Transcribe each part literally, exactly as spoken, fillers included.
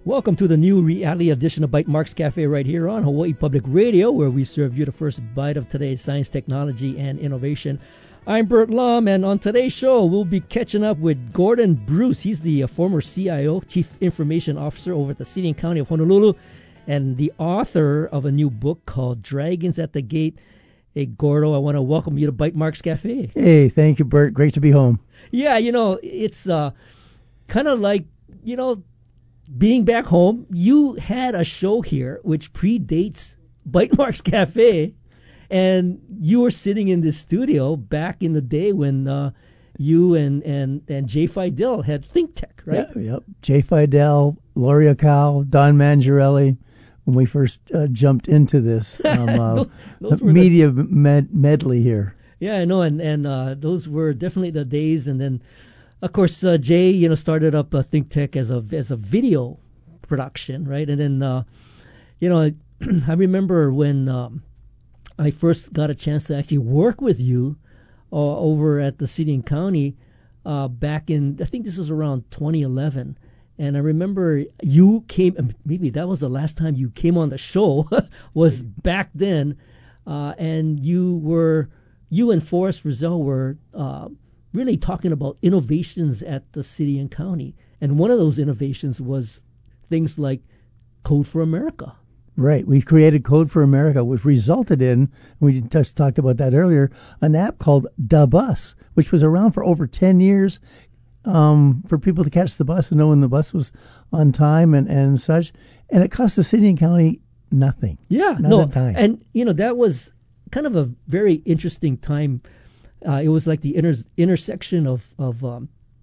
Welcome to the new reality edition of Bite Marks Cafe right here on Hawaii Public Radio, where we serve you the first bite of today's science, technology, and innovation. I'm Bert Lum, and on today's show, we'll be catching up with Gordon Bruce. He's the uh, former C I O, Chief Information Officer over at the City and County of Honolulu, and the author of a new book called Dragons at the Gate. Hey, Gordo, I want to welcome you to Bite Marks Cafe. Hey, thank you, Bert. Great to be home. Yeah, you know, it's uh, kind of like, you know, being back home. You had a show here which predates Bite Marks Cafe, and you were sitting in this studio back in the day when uh, you and, and, and Jay Fidel had Think Tech, right? Yeah, yep. Jay Fidel, Lori Akau, Don Mangiarelli, when we first uh, jumped into this um, uh, those, those media the, med- medley here. Yeah, I know, and, and uh, those were definitely the days. And then, of course, uh, Jay, you know, started up uh, Think Tech as a as a video production, right? And then, uh, you know, I remember when um, I first got a chance to actually work with you uh, over at the City and County uh, back in, I think this was around twenty eleven. And I remember you came, maybe that was the last time you came on the show, was back then. Uh, and you were, you and Forrest Rizal were uh, really talking about innovations at the City and County. And one of those innovations was things like Code for America. Right. We created Code for America, which resulted in, we just talked about that earlier, an app called Da Bus, which was around for over ten years um, for people to catch the bus and know when the bus was on time and, and such. And it cost the City and County nothing. Yeah. Not no. a dime. And, you know, that was kind of a very interesting time. Uh, it was like the inter- intersection of, of um,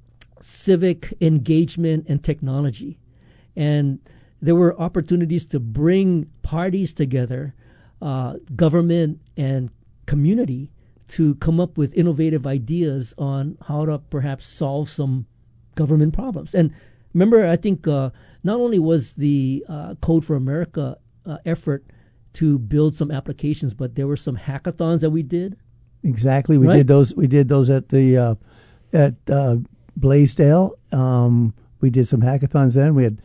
civic engagement and technology. And there were opportunities to bring parties together, uh, government and community, to come up with innovative ideas on how to perhaps solve some government problems. And remember, I think uh, not only was the uh, Code for America uh, effort to build some applications, but there were some hackathons that we did. Exactly, we right? did those. We did those at the uh, at uh, Blaisdell. Um, we did some hackathons then. We had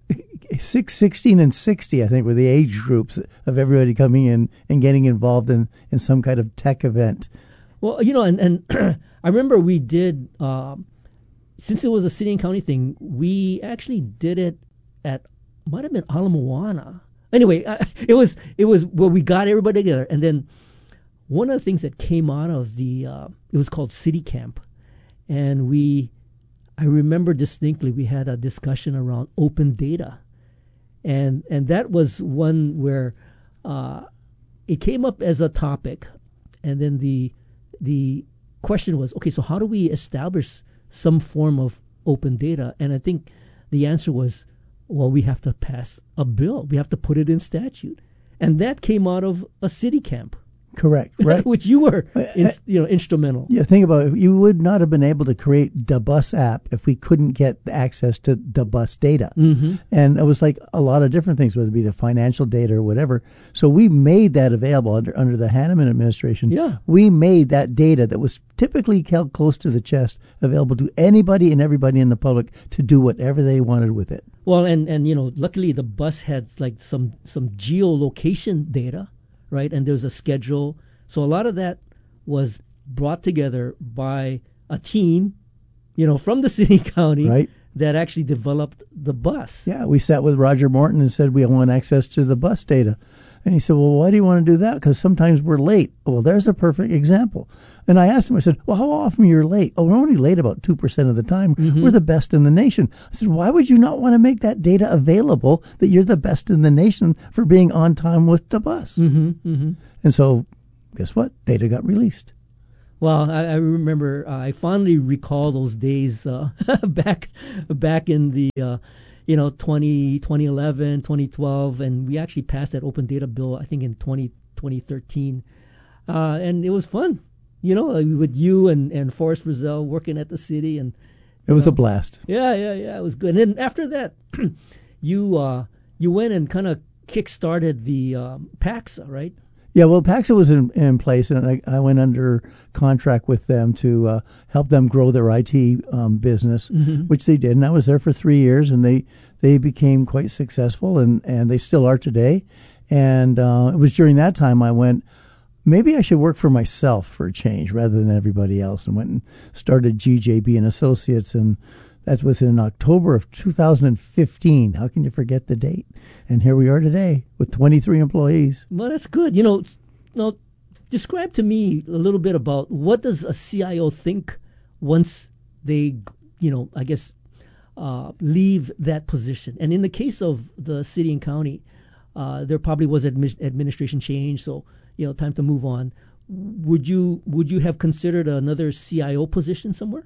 six, sixteen, and sixty, I think, were the age groups of everybody coming in and getting involved in, in some kind of tech event. Well, you know, and, and I remember we did, uh, since it was a City and County thing, we actually did it at, might have been Ala Moana. Anyway, uh, it was, it was where we got everybody together. And then one of the things that came out of the, uh, it was called City Camp. And we, I remember distinctly we had a discussion around open data. And and that was one where uh, it came up as a topic. And then the the question was, okay, so how do we establish some form of open data? And I think the answer was, well, we have to pass a bill. We have to put it in statute. And that came out of a city camp. Correct, right? Which you were, in, you know, instrumental. Yeah, think about it. You would not have been able to create the bus app if we couldn't get access to the bus data. Mm-hmm. And it was like a lot of different things, whether it be the financial data or whatever. So we made that available under under the Hanneman administration. Yeah. We made that data that was typically held close to the chest available to anybody and everybody in the public to do whatever they wanted with it. Well, and, and you know, luckily the bus had like some, some geolocation data. Right, and there's a schedule. So a lot of that was brought together by a team, you know, from the city and county, right, that actually developed the bus. Yeah, we sat with Roger Morton and said we want access to the bus data. And he said, well, why do you want to do that? Because sometimes we're late. Well, there's a perfect example. And I asked him, I said, well, how often you're late? Oh, we're only late about two percent of the time. Mm-hmm. We're the best in the nation. I said, why would you not want to make that data available that you're the best in the nation for being on time with the bus? Mm-hmm, mm-hmm. And so, guess what? Data got released. Well, I, I remember, uh, I fondly recall those days uh, back back in the, uh, you know, twenty, twenty eleven, twenty twelve, and we actually passed that open data bill, I think, in twenty, twenty thirteen. Uh, and it was fun, you know, with you and, and Forrest Rizal working at the city. And it was know, a blast. Yeah, yeah, yeah, it was good. And then after that, you uh, you went and kind of kick-started the um, PAXA, right? Yeah, well, Paxa was in, in place, and I, I went under contract with them to uh, help them grow their I T um, business, Mm-hmm. which they did. And I was there for three years, and they, they became quite successful, and, and they still are today. And uh, it was during that time I went, maybe I should work for myself for a change rather than everybody else, and went and started G J B and Associates, and that was in October of two thousand fifteen. How can you forget the date? And here we are today with twenty-three employees. Well, that's good. You know, s- now describe to me a little bit about what does a C I O think once they, you know, I guess, uh, leave that position. And in the case of the city and county, uh, there probably was admi- administration change, so you know, time to move on. Would you would you have considered another C I O position somewhere?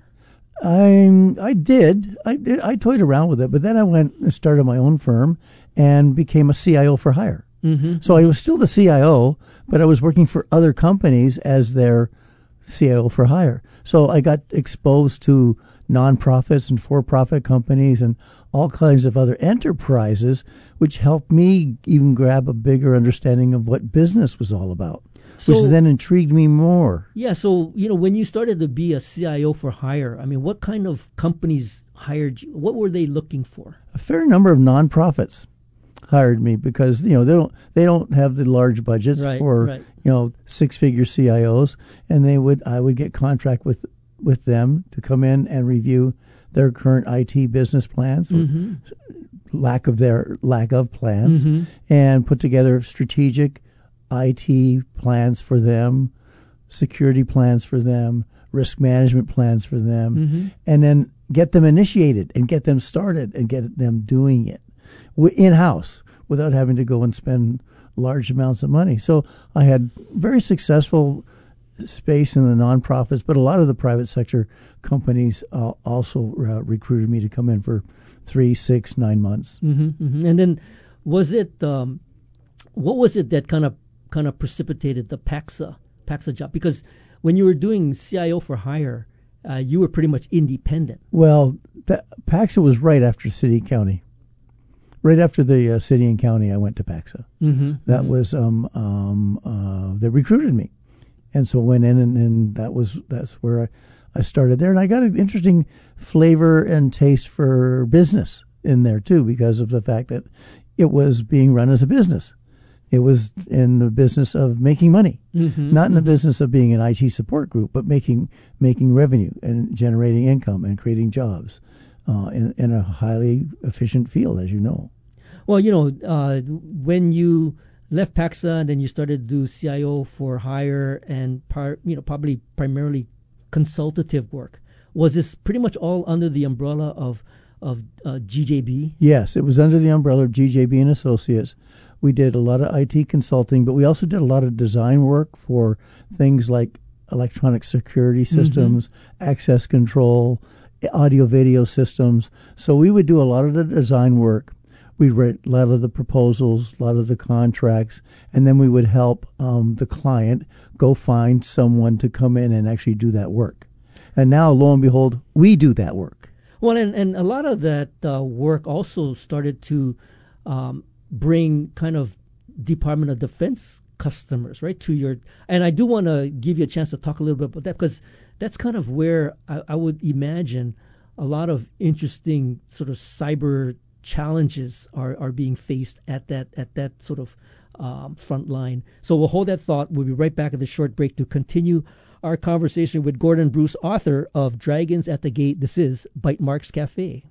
I I did. I did. I toyed around with it, but then I went and started my own firm and became a C I O for hire. Mm-hmm. So I was still the C I O, but I was working for other companies as their C I O for hire. So I got exposed to nonprofits and for-profit companies and all kinds of other enterprises, which helped me even grab a bigger understanding of what business was all about, So- which then intrigued me more. Yeah, so you know, when you started to be a C I O for hire, I mean, what kind of companies hired you? What were they looking for? A fair number of nonprofits hired me because you know they don't they don't have the large budgets Right, for right. you know six figure C I Os, and they would I would get contract with with them to come in and review their current I T business plans, Mm-hmm. lack of their lack of plans, Mhm. and put together strategic I T plans for them, security plans for them, risk management plans for them, Mhm. and then get them initiated and get them started and get them doing it in house without having to go and spend large amounts of money. So I had very successful space in the nonprofits, but a lot of the private sector companies uh, also uh, recruited me to come in for three, six, nine months. Mm-hmm, mm-hmm. And then, was it um, what was it that kind of kind of precipitated the Paxa Paxa job? Because when you were doing C I O for hire, uh, you were pretty much independent. Well, that, Paxa was right after city and county. Right after the uh, city and county, I went to Paxa. Mm-hmm, That mm-hmm. was um um uh, they recruited me, and so went in, and, and that was that's where I, I started there, and I got an interesting flavor and taste for business in there too, because of the fact that it was being run as a business. It was in the business of making money, Mhm, not in the mhm. business of being an I T support group, but making making revenue and generating income and creating jobs uh, in, in a highly efficient field, as you know. Well, you know, uh, when you left Paxa and then you started to do C I O for hire and par, you know, probably primarily consultative work, was this pretty much all under the umbrella of of uh, G J B? Yes, it was under the umbrella of G J B and Associates. We did a lot of I T consulting, but we also did a lot of design work for things like electronic security systems, access control, audio video systems. So we would do a lot of the design work. We'd write a lot of the proposals, a lot of the contracts, and then we would help um, the client go find someone to come in and actually do that work. And now, lo and behold, we do that work. Well, and, and a lot of that uh, work also started to um, bring kind of Department of Defense customers, right, to your, and I do want to give you a chance to talk a little bit about that, because that's kind of where I, I would imagine a lot of interesting sort of cyber challenges are, are being faced at that at that sort of um, front line. So we'll hold that thought. We'll be right back at the short break to continue our conversation with Gordon Bruce, author of Dragons at the Gate. This is Bite Marks Cafe.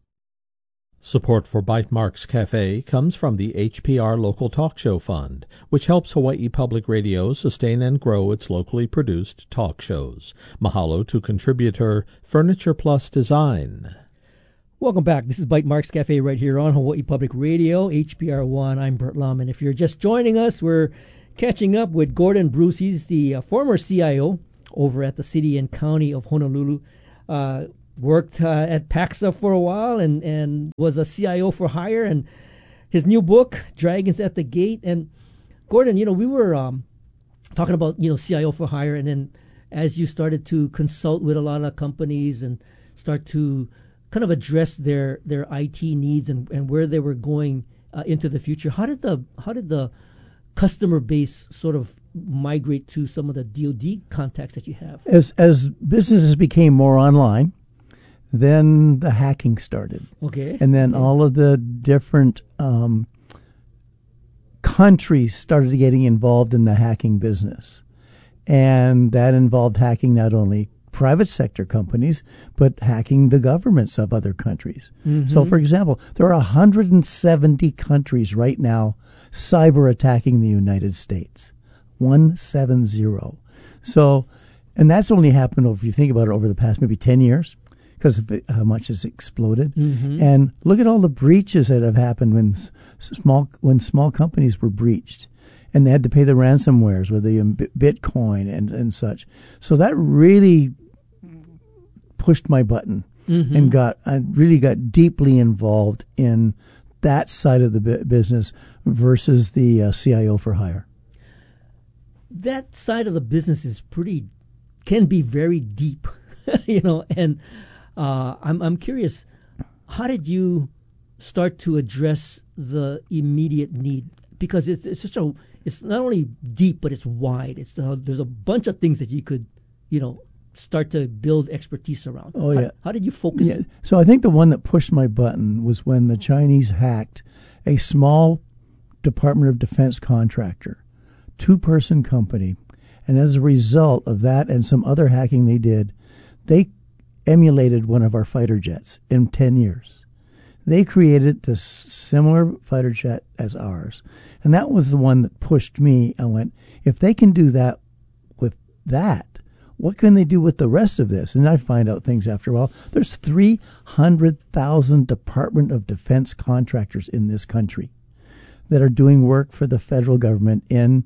Support for Bite Marks Cafe comes from the H P R Local Talk Show Fund, which helps Hawaii Public Radio sustain and grow its locally produced talk shows. Mahalo to contributor Furniture Plus Design. Welcome back. This is Bite Marks Cafe right here on Hawaii Public Radio, H P R one. I'm Bert Lum, and if you're just joining us, we're catching up with Gordon Bruce. He's the uh, former C I O over at the City and County of Honolulu. Uh, worked uh, at Paxa for a while and, and was a C I O for hire. And his new book, Dragons at the Gate. And Gordon, you know, we were um, talking about, you know, C I O for hire, and then as you started to consult with a lot of companies and start to kind of address their, their I T needs and, and where they were going uh, into the future, how did the how did the customer base sort of migrate to some of the D O D contacts that you have? As as businesses became more online, then the hacking started. Okay. And then okay. all of the different um, countries started getting involved in the hacking business. And that involved hacking not only private sector companies, but hacking the governments of other countries. Mm-hmm. So, for example, there are one hundred seventy countries right now cyber attacking the United States. one seventy. So, and that's only happened over, if you think about it, over the past maybe ten years, because of it, how much has exploded. Mm-hmm. And look at all the breaches that have happened when s- small when small companies were breached, and they had to pay the ransomwares with the um, Bitcoin and, and such. So that really pushed my button mm-hmm. and got I really got deeply involved in that side of the bu- business versus the uh, C I O for hire. That side of the business is pretty, can be very deep, you know, and uh, I'm I'm curious, how did you start to address the immediate need? Because it's it's such a, it's not only deep, but it's wide. It's uh, there's a bunch of things that you could, you know, start to build expertise around. Oh, yeah. How, how did you focus? Yeah. So I think the one that pushed my button was when the Chinese hacked a small Department of Defense contractor, two-person company. And as a result of that and some other hacking they did, they emulated one of our fighter jets in ten years. They created this similar fighter jet as ours. And that was the one that pushed me. I went, if they can do that with that, what can they do with the rest of this? And I find out things after a while. There's three hundred thousand Department of Defense contractors in this country that are doing work for the federal government in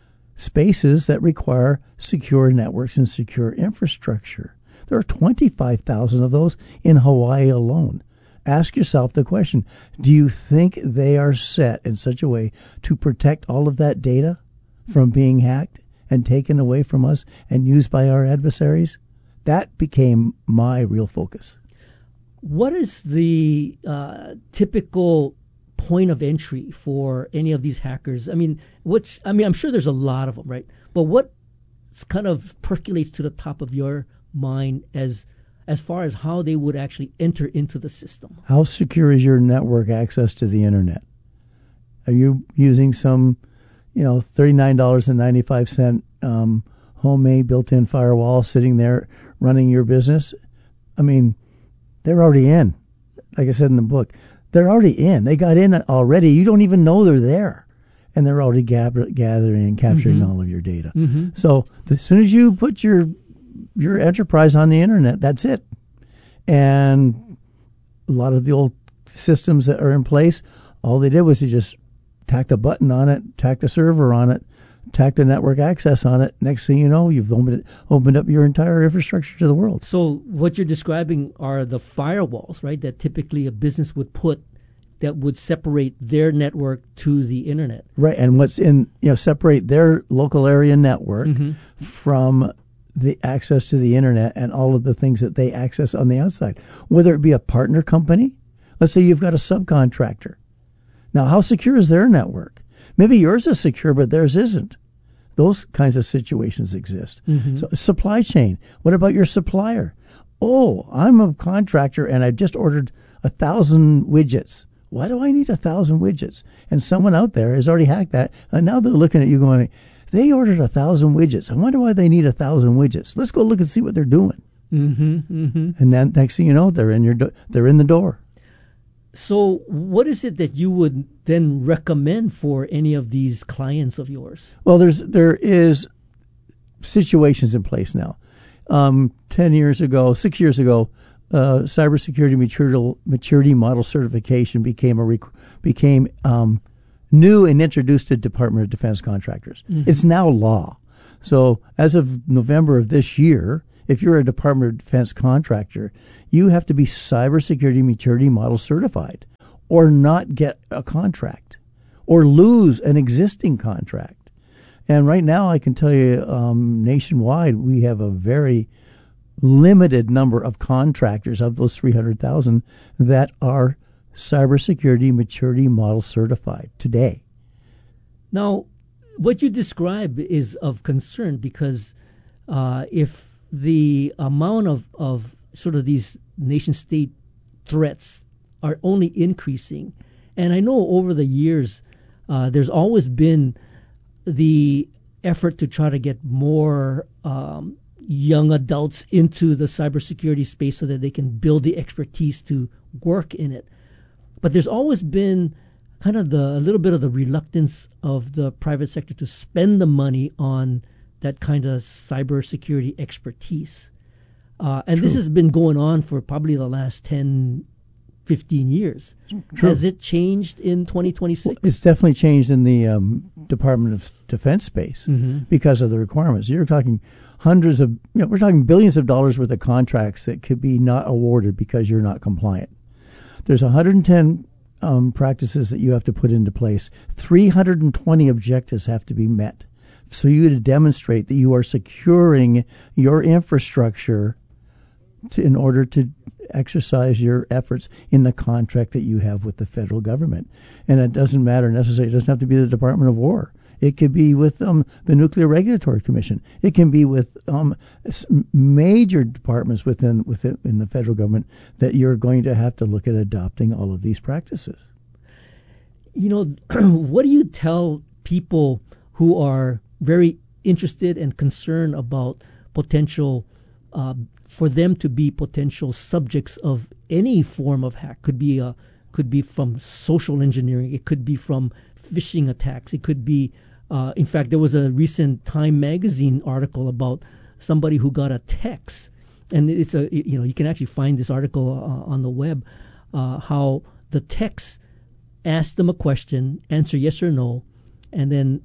spaces that require secure networks and secure infrastructure. There are twenty-five thousand of those in Hawaii alone. Ask yourself the question, do you think they are set in such a way to protect all of that data from being hacked and taken away from us and used by our adversaries? That became my real focus. What is the uh, typical point of entry for any of these hackers? I mean, which I mean, I'm sure there's a lot of them, right? But what kind of percolates to the top of your mind as as far as how they would actually enter into the system? How secure is your network access to the internet? Are you using some, you know, thirty-nine dollars and ninety-five cents um, homemade built-in firewall sitting there running your business? I mean, they're already in. Like I said in the book, they're already in. They got in already. You don't even know they're there. And they're already gab- gathering and capturing mm-hmm. all of your data. Mm-hmm. So as soon as you put your your enterprise on the internet, that's it. And a lot of the old systems that are in place, all they did was they just tacked a button on it, tacked a server on it, tacked a network access on it. Next thing you know, you've opened, it, opened up your entire infrastructure to the world. So what you're describing are the firewalls, right, that typically a business would put that would separate their network to the internet. Right, and what's in, you know, separate their local area network mm-hmm. from the access to the internet and all of the things that they access on the outside. Whether it be a partner company, let's say you've got a subcontractor. Now, how secure is their network? Maybe yours is secure, but theirs isn't. Those kinds of situations exist. Mm-hmm. So, supply chain. What about your supplier? Oh, I'm a contractor and I've just ordered a thousand widgets. Why do I need a thousand widgets? And someone out there has already hacked that, and now they're looking at you going, they ordered a thousand widgets. I wonder why they need a thousand widgets. Let's go look and see what they're doing. Mm-hmm, mm-hmm. And then next thing you know, they're in your do- they're in the door. So what is it that you would then recommend for any of these clients of yours? Well, there's there is situations in place now. Um, Ten years ago, six years ago, uh, cybersecurity maturity maturity model certification became a rec- became um, new and introduced to Department of Defense contractors. Mm-hmm. It's now law. So as of November of this year, if you're a Department of Defense contractor, you have to be cybersecurity maturity model certified or not get a contract or lose an existing contract. And right now I can tell you um, nationwide we have a very limited number of contractors of those three hundred thousand that are cybersecurity maturity model certified today. Now, what you describe is of concern because uh, if the amount of, of sort of these nation-state threats are only increasing, and I know over the years uh, there's always been the effort to try to get more um, young adults into the cybersecurity space so that they can build the expertise to work in it. But there's always been kind of the a little bit of the reluctance of the private sector to spend the money on that kind of cybersecurity expertise. Uh, and True. This has been going on for probably the last ten, fifteen years. True. Has it changed in twenty twenty-six? Well, it's definitely changed in the um, Department of Defense space Mm-hmm. because of the requirements. You're talking hundreds of, you know, we're talking billions of dollars worth of contracts that could be not awarded because you're not compliant. There's one hundred ten um, practices that you have to put into place. three hundred twenty objectives have to be met. So you to demonstrate that you are securing your infrastructure to, in order to exercise your efforts in the contract that you have with the federal government. And it doesn't matter necessarily. It doesn't have to be the Department of War. It could be with um, the Nuclear Regulatory Commission. It can be with um, major departments within within in the federal government that you're going to have to look at adopting all of these practices. You know, what do you tell people who are very interested and concerned about potential, uh, for them to be potential subjects of any form of hack? Could be a, could be from social engineering. It could be from phishing attacks. It could be, uh, in fact, there was a recent Time magazine article about somebody who got a text, and it's a, you know, you can actually find this article uh, on the web, uh, how the text asked them a question, answer yes or no, and then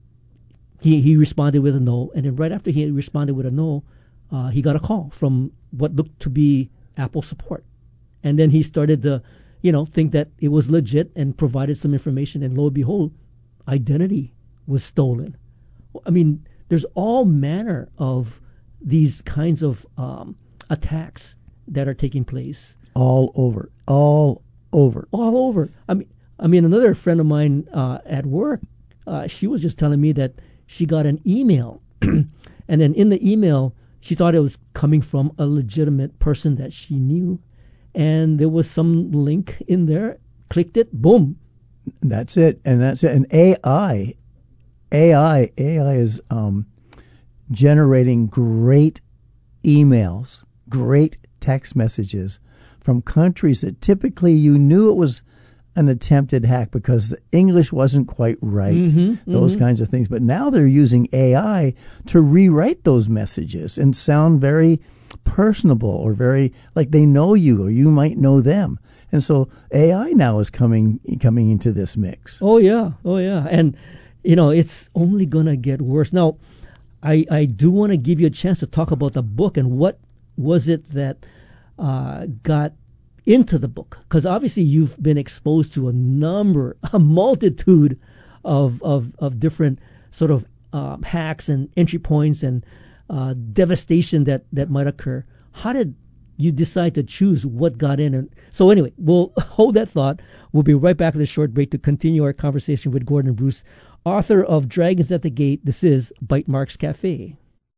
He he responded with a no, and then right after he responded with a no, uh, he got a call from what looked to be Apple support, and then he started to, you know, think that it was legit and provided some information, and lo and behold, identity was stolen. I mean, there's all manner of these kinds of um, attacks that are taking place All over, all over. all over. I mean, I mean, another friend of mine uh, at work, uh, she was just telling me that she got an email, and then in the email, she thought it was coming from a legitimate person that she knew, and there was some link in there. Clicked it, boom. That's it, and that's it. And A I, A I, A I is um, generating great emails, great text messages from countries that typically you knew it was an attempted hack because the English wasn't quite right, Mm-hmm, those mm-hmm. kinds of things. But now they're using A I to rewrite those messages and sound very personable or very like they know you or you might know them. And so A I now is coming coming into this mix. Oh yeah, oh yeah, and you know it's only gonna get worse. Now, I I do want to give you a chance to talk about the book and what was it that uh, got into the book, because obviously you've been exposed to a number, a multitude of of, of different sort of um, hacks and entry points and uh, devastation that, that might occur. How did you decide to choose what got in? And so anyway, we'll hold that thought. We'll be right back with a short break to continue our conversation with Gordon Bruce, author of Dragons at the Gate. This is Bytemarks Cafe.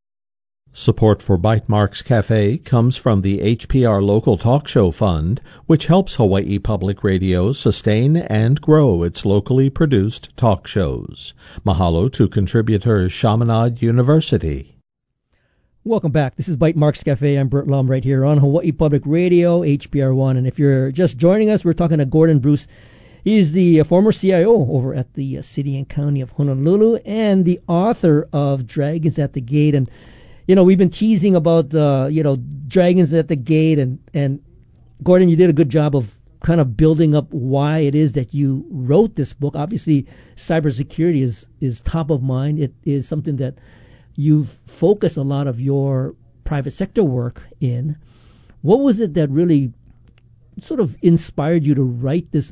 Support for Bytemarks Cafe comes from the H P R Local Talk Show Fund, which helps Hawaii Public Radio sustain and grow its locally produced talk shows. Mahalo to contributor Chaminade University. Welcome back. This is Bytemarks Cafe. I'm Bert Lum right here on Hawaii Public Radio, H P R one. And if you're just joining us, we're talking to Gordon Bruce. He's the uh, former C I O over at the uh, City and County of Honolulu and the author of Dragons at the Gate. And you know, we've been teasing about, uh, you know, Dragons at the Gate, and, and Gordon, you did a good job of kind of building up why it is that you wrote this book. Obviously, cybersecurity is, is top of mind. It is something that you've focused a lot of your private sector work in. What was it that really sort of inspired you to write this